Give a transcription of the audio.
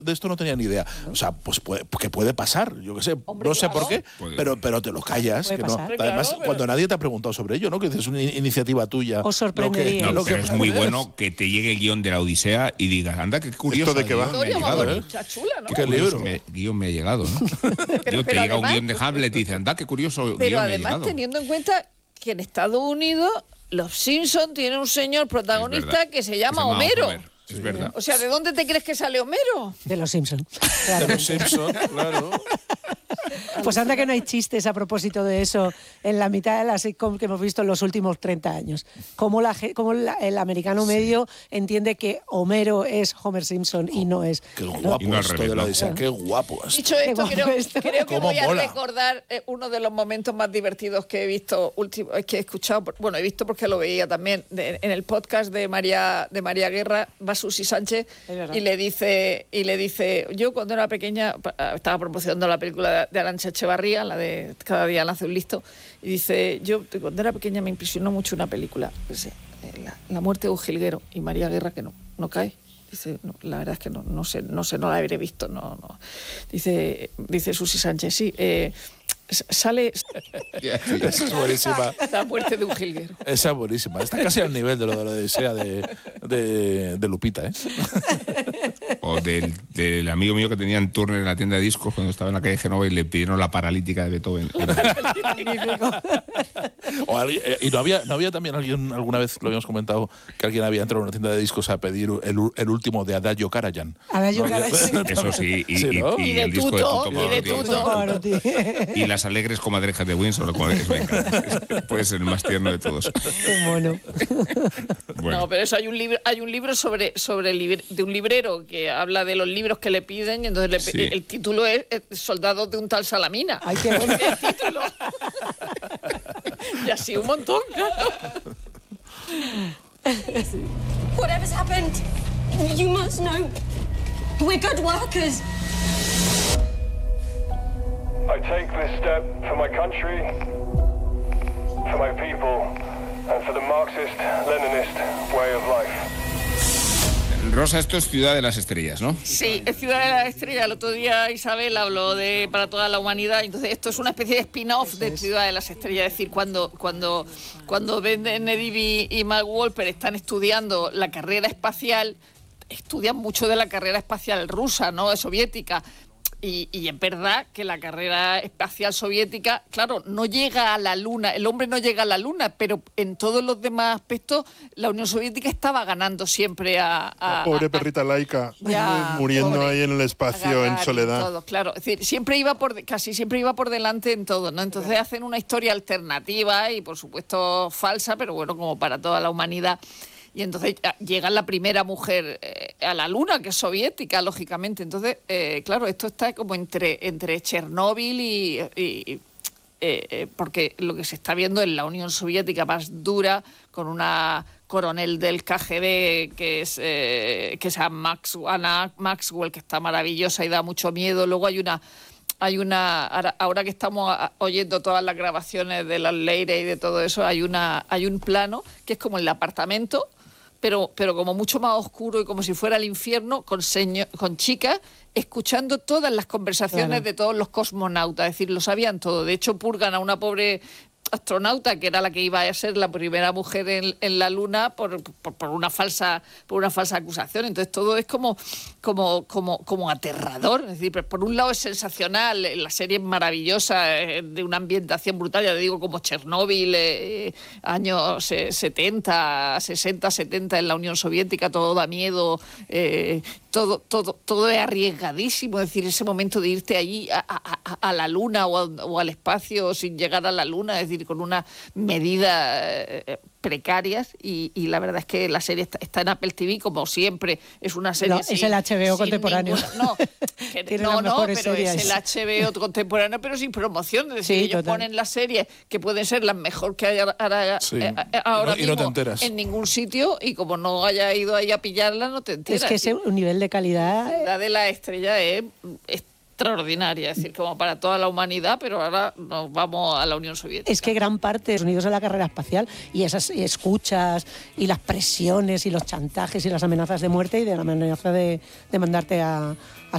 de esto no tenía ni idea. O sea, pues puede pasar, yo qué sé, hombre, no sé claro. por qué, pero te lo callas. Que no. Además, claro, cuando nadie te ha preguntado sobre ello, ¿no? Que es una iniciativa tuya. Os sorprendería. No, pero es muy bueno que te llegue el guión de la Odisea y digas, anda, qué curioso. ¿Esto de qué va? Me ha llegado, ¿no? Chula, ¿no? ¿Qué libro? Guión me ha llegado, ¿no? Te llega además, un guión de Hamlet y dices, anda, qué curioso pero guión me ha además, llegado. teniendo en cuenta que en Estados Unidos los Simpsons tienen un señor protagonista que se llama Homero. Es verdad. O sea, ¿de dónde te crees que sale Homero? De los Simpsons. De los Simpsons, claro. Pues anda que no hay chistes a propósito de eso en la mitad de la sitcom que hemos visto en los últimos 30 años. Cómo el americano medio entiende que Homero es Homer Simpson y no es... Qué guapo no al esto revés, de la ¿no? Odisea, qué guapo esto. Dicho esto, Qué guapo esto. creo que Cómo voy a mola. recordar uno de los momentos más divertidos que he visto, que he escuchado, bueno, he visto porque lo veía también, en el podcast de María Guerra, va Susi Sánchez y le dice, yo cuando era pequeña, estaba promocionando la película de Arantxa Echevarría, la de Cada día nace un listo, y dice, yo cuando era pequeña me impresionó mucho una película, la muerte de un jilguero, y María Guerra, que no cae. Dice, no, la verdad es que no sé, no la habré visto, no. Dice Susi Sánchez, sí, sale Esa es buenísima. la muerte de un jilguero. Esa es buenísima. Está casi al nivel de lo de la Odisea de Lupita, ¿eh? O del amigo mío que tenía en Turner en la tienda de discos cuando estaba en la calle Génova y le pidieron la paralítica de Beethoven. Y no había también alguien, alguna vez lo habíamos comentado, que alguien había entrado a una tienda de discos a pedir el último de Adagio Karajan. Adagio Karajan. Eso sí, Sí, ¿no? y de el disco de Tuto, Tuto y de Pavarotti. Tuto. Y las alegres comadrejas de Windsor, como es, me encanta. Puede ser el más tierno de todos. Qué mono. Bueno. No, pero eso hay un libro de un librero que habla de los libros que le piden y entonces Sí. el título es Soldados de un tal Salamina. Ay, qué bueno. El título. Y así un montón, claro. Whatever's happened, you must know we're good workers. I take this step for my country, for my people, and for the Marxist-Leninist way of life. Rosa, esto es Ciudad de las Estrellas, ¿no? Sí, es Ciudad de la Estrella. El otro día Isabel habló de Para toda la humanidad. Entonces esto es una especie de spin-off de Ciudad de las Estrellas. Es decir, cuando Benedict y Mark Wolper están estudiando la carrera espacial, estudian mucho de la carrera espacial rusa, ¿no? Soviética. Y es verdad que la carrera espacial soviética, claro, no llega a la Luna, el hombre no llega a la Luna, pero en todos los demás aspectos la Unión Soviética estaba ganando siempre La pobre perrita laica, Ya, muriendo pobre. ahí en el espacio, Gagarin, en soledad. todo, claro, es decir, casi siempre iba por delante en todo, ¿no? Entonces hacen una historia alternativa y por supuesto falsa, pero bueno, como para toda la humanidad. Y entonces llega la primera mujer a la Luna, que es soviética, lógicamente. Entonces, claro, esto está como entre Chernóbil y porque lo que se está viendo en la Unión Soviética más dura, con una coronel del KGB que es Anna Maxwell, que está maravillosa y da mucho miedo. Luego ahora que estamos oyendo todas las grabaciones de las Leire y de todo eso, hay un plano que es como el apartamento, pero como mucho más oscuro y como si fuera el infierno, con chicas escuchando todas las conversaciones de todos los cosmonautas, es decir, lo sabían todo. De hecho, purgan a una pobre astronauta que era la que iba a ser la primera mujer en la Luna por una falsa acusación. Entonces todo es como aterrador. Es decir, por un lado es sensacional, la serie es maravillosa, de una ambientación brutal, ya te digo, como Chernóbil, años 60, 70 en la Unión Soviética, todo da miedo, todo es arriesgadísimo. Es decir, ese momento de irte allí a la Luna o al espacio sin llegar a la Luna, es decir, con unas medidas precarias, y la verdad es que la serie está en Apple TV, como siempre. Es una serie... No, es el HBO contemporáneo. Tiene las mejores pero series. es el HBO contemporáneo, pero sin promoción. Es decir, Sí, ellos total. ponen las series que pueden ser las mejores que hay ahora Y no te mismo enteras. en ningún sitio, y como no haya ido ahí a pillarla, no te enteras. Es que ese un nivel de calidad... La de la estrella es extraordinaria, es decir, como para toda la humanidad, pero ahora nos vamos a la Unión Soviética. Es que gran parte de Estados Unidos es la carrera espacial, y esas escuchas y las presiones y los chantajes y las amenazas de muerte y de la amenaza de mandarte a